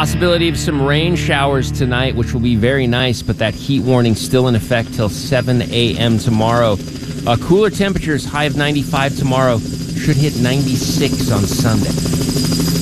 Possibility of some rain showers tonight, which will be very nice, but that heat warning still in effect till 7 a.m. tomorrow. Cooler temperatures, high of 95 tomorrow, should hit 96 on Sunday.